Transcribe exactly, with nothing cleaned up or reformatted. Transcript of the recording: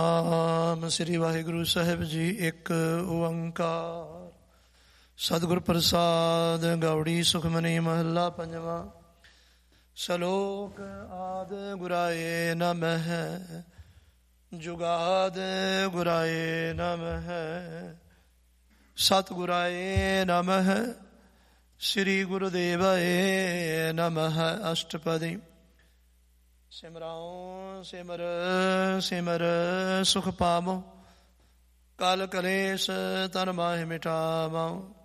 ਨਾਮ ਸ੍ਰੀ ਵਾਹਿਗੁਰੂ ਸਾਹਿਬ ਜੀ। ਇੱਕ ਓੰਕਾਰ ਸਤਿਗੁਰ ਪ੍ਰਸਾਦ। ਗੌੜੀ ਸੁਖਮਨੀ ਮਹੱਲਾ ਪੰਜਵਾਂ। ਸਲੋਕ ਆਦ ਗੁਰਾਏ ਨਮਹਿ, ਜੁਗਾਦ ਗੁਰਾਏ ਨਮਹਿ, ਸਤਿਗੁਰਾਏ ਨਮਹਿ, ਸ੍ਰੀ ਗੁਰੂਦੇਵਾਏ ਨਮਹਿ। ਅਸ਼ਟਪਦੀ। ਸਿਮਰਾਉ ਸਿਮਰ ਸਿਮਰ ਸੁਖ ਪਾਵੋ, ਕਲ ਕਲੇਸ਼ ਤਨ ਮਾਹਿ ਮਿਟਾਵੋ।